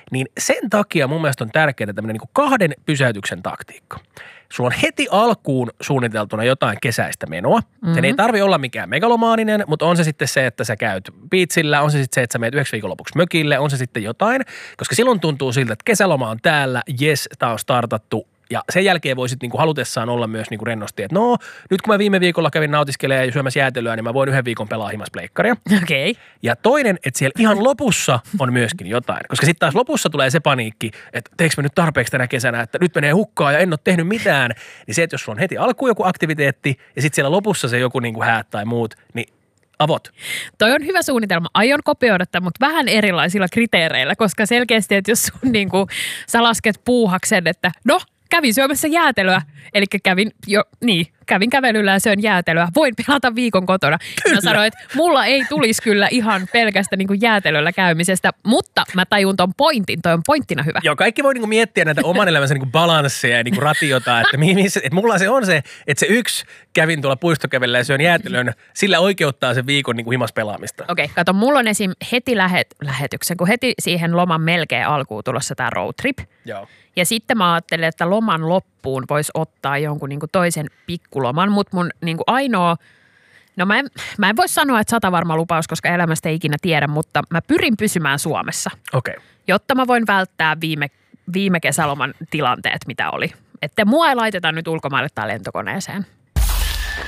niin sen takia mun mielestä on tärkeää tämmöinen niin kuin 2 pysäytyksen taktiikka. Sulla on heti alkuun suunniteltuna jotain kesäistä menoa. Sen ei tarvi olla mikään megalomaaninen, mutta on se sitten se, että sä käyt beachillä, on se sitten se, että sä menet 9 viikonlopuksi mökille, on se sitten jotain. Koska silloin tuntuu siltä, että kesäloma on täällä, jes, tää on startattu. Ja sen jälkeen voisit niinku halutessaan olla myös niinku rennosti, että no, nyt kun mä viime viikolla kävin nautiskelemaan ja syömässä jäätelöä, niin mä voin 1 viikon pelaa himas pleikkaria. Okei. Ja toinen, että siellä ihan lopussa on myöskin jotain. Koska sitten taas lopussa tulee se paniikki, että teekö mä nyt tarpeeksi tänä kesänä, että nyt menee hukkaan ja en ole tehnyt mitään. Niin se, että jos sulla on heti alkuun joku aktiviteetti ja sitten siellä lopussa se joku niinku häät tai muut, niin avot. Toi on hyvä suunnitelma. Aion kopioida tämän, mutta vähän erilaisilla kriteereillä, koska selkeästi, että jos sun niinku, sä lasket puuhaksen, että no, kävin syömässä jäätelöä, eli kävin kävelyllä ja söin jäätelöä. Voin pelata viikon kotona. Mä sanoin, että mulla ei tulisi kyllä ihan pelkästä niin kuin jäätelöllä käymisestä, mutta mä tajun ton pointin. Toi on pointtina hyvä. Joo, kaikki voi niin kuin miettiä näitä oman elämänsä niin kuin balansseja ja niin kuin ratiota, että mulla se on se, että se yksi kävin tuolla puistokävellä ja syön jäätelön, sillä oikeuttaa sen viikon niin kuin himas pelaamista. Okei, kato, mulla on esim. Heti lähetyksen, kun heti siihen loman melkein alkuun tulossa tää road trip. Joo. Ja sitten mä ajattelin, että loman loppuun voisi ottaa jonkun niin kuin toisen pikkuloman, mutta mun niin kuin ainoa, no mä en voi sanoa, että 100 varma lupaus, koska elämästä ei ikinä tiedä, mutta mä pyrin pysymään Suomessa, jotta mä voin välttää viime kesäloman tilanteet, mitä oli. Että mua ei laiteta nyt ulkomaille tai lentokoneeseen.